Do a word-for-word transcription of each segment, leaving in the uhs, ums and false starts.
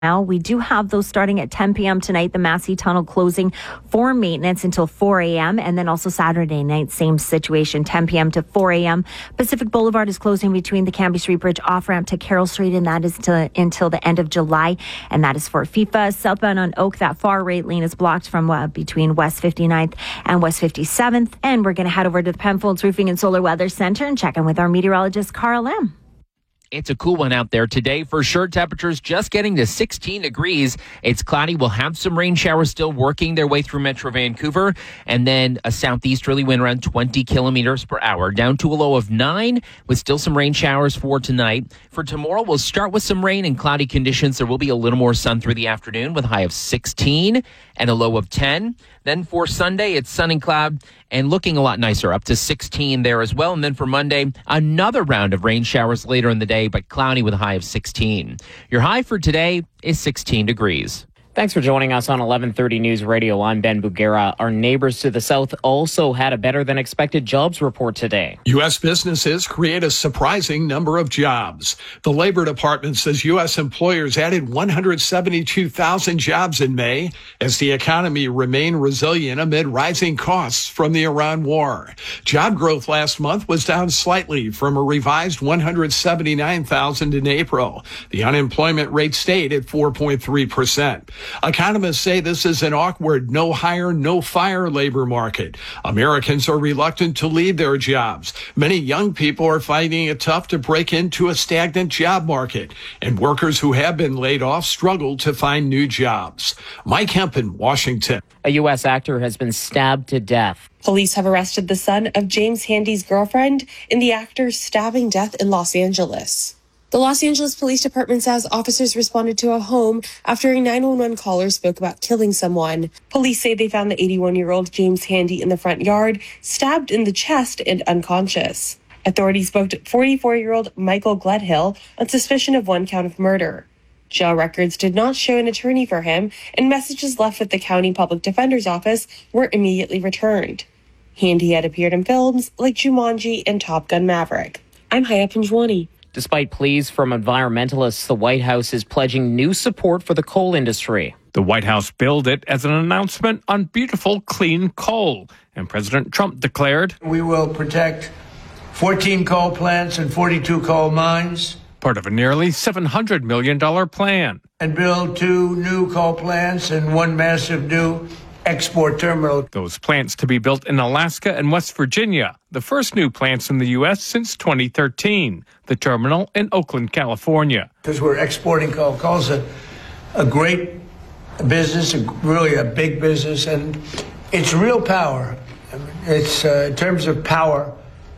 Now, we do have those starting at ten p.m. tonight, the Massey Tunnel closing for maintenance until four a.m. And then also Saturday night, same situation, ten p.m. to four a.m. Pacific Boulevard is closing between the Cambie Street Bridge off-ramp to Carroll Street, and that is to, until the end of July. And that is for FIFA. Southbound on Oak, that far right lane is blocked from uh, between West fifty-ninth and West fifty-seventh. And we're going to head over to the Penfolds Roofing and Solar Weather Center and check in with our meteorologist, Carl M. It's a cool one out there today. For sure, temperatures just getting to sixteen degrees. It's cloudy. We'll have some rain showers still working their way through Metro Vancouver. And then a southeasterly wind around twenty kilometers per hour, down to a low of nine with still some rain showers for tonight. For tomorrow, we'll start with some rain and cloudy conditions. There will be a little more sun through the afternoon with a high of sixteen and a low of ten. Then for Sunday, it's sun and cloud and looking a lot nicer, up to sixteen there as well. And then for Monday, another round of rain showers later in the day, but cloudy with a high of sixteen. Your high for today is sixteen degrees. Thanks for joining us on eleven thirty News Radio. I'm Ben Bugera. Our neighbors to the south also had a better than expected jobs report today. U S businesses create a surprising number of jobs. The Labor Department says U S employers added one hundred seventy-two thousand jobs in May as the economy remained resilient amid rising costs from the Iran war. Job growth last month was down slightly from a revised one hundred seventy-nine thousand in April. The unemployment rate stayed at four point three percent. Economists say this is an awkward, no hire, no fire labor market. Americans are reluctant to leave their jobs. Many young people are finding it tough to break into a stagnant job market, and workers who have been laid off struggle to find new jobs. Mike Hempen, Washington. A U S actor has been stabbed to death. Police have arrested the son of James Handy's girlfriend in the actor's stabbing death in Los Angeles. The Los Angeles Police Department says officers responded to a home after a nine one one caller spoke about killing someone. Police say they found the eighty-one-year-old James Handy in the front yard, stabbed in the chest and unconscious. Authorities spoke to forty-four-year-old Michael Gledhill on suspicion of one count of murder. Jail records did not show an attorney for him, and messages left with the county public defender's office were immediately returned. Handy had appeared in films like Jumanji and Top Gun Maverick. I'm Haya Panjwani. Despite pleas from environmentalists, the White House is pledging new support for the coal industry. The White House billed it as an announcement on beautiful, clean coal. And President Trump declared, "We will protect fourteen coal plants and forty-two coal mines." Part of a nearly seven hundred million dollars plan. And build two new coal plants and one massive new export terminal. Those plants to be built in Alaska and West Virginia, the first new plants in the U S since twenty thirteen. The terminal in Oakland, California. Because we're exporting coal. Coal's a, a great business, a, really a big business, and it's real power. It's uh, in terms of power,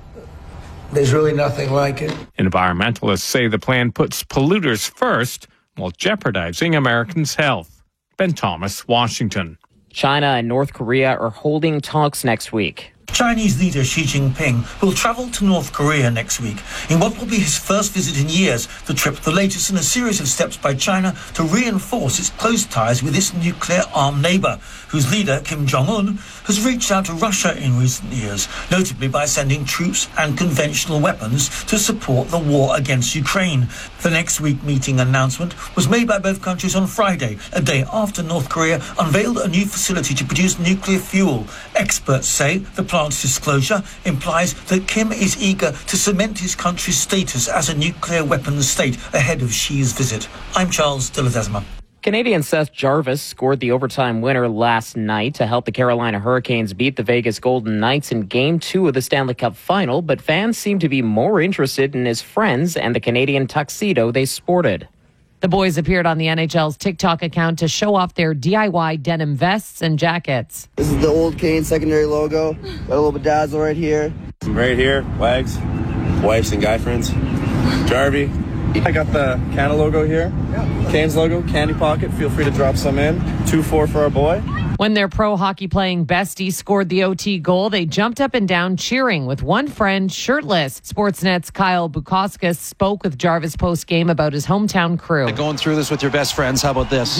there's really nothing like it. Environmentalists say the plan puts polluters first while jeopardizing Americans' health. Ben Thomas, Washington. China and North Korea are holding talks next week. Chinese leader Xi Jinping will travel to North Korea next week in what will be his first visit in years. The trip, the latest in a series of steps by China to reinforce its close ties with its nuclear-armed neighbor, whose leader, Kim Jong-un, has reached out to Russia in recent years, notably by sending troops and conventional weapons to support the war against Ukraine. The next week meeting announcement was made by both countries on Friday, a day after North Korea unveiled a new facility to produce nuclear fuel. Experts say the plant's disclosure implies that Kim is eager to cement his country's status as a nuclear weapons state ahead of Xi's visit. I'm Charles de Ledesma. Canadian Seth Jarvis scored the overtime winner last night to help the Carolina Hurricanes beat the Vegas Golden Knights in Game two of the Stanley Cup Final, but fans seem to be more interested in his friends and the Canadian tuxedo they sported. The boys appeared on the N H L's TikTok account to show off their D I Y denim vests and jackets. This is the old Kane secondary logo. Got a little bedazzle right here. Right here, Wags, wifes and guy friends. Jarvie. I got the Canada logo here. Canes logo, candy pocket. Feel free to drop some in. two four for our boy. When their pro hockey playing bestie scored the O T goal, they jumped up and down cheering, with one friend shirtless. Sportsnet's Kyle Bukauskas spoke with Jarvis post-game about his hometown crew. Going through this with your best friends, how about this?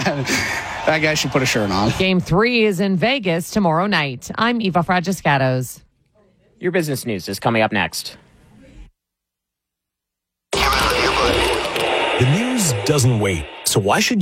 That guy should put a shirt on. Game three is in Vegas tomorrow night. I'm Eva Fragiscatos. Your business news is coming up next. The news doesn't wait, So why should